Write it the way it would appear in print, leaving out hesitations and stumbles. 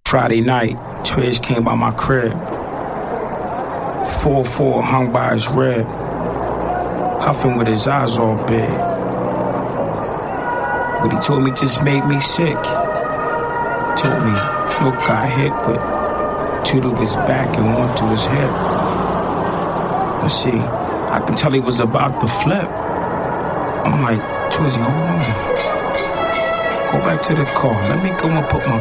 Friday night, Twiz came by my crib. 4-4 hung by his rib, huffing with his eyes all big. What he told me just made me sick. Told me Snoop got hit with two to his back and one to his hip. But see, I can tell he was about to flip. I'm like, Twizzy, hold on. Go back to the car. Let me go and put my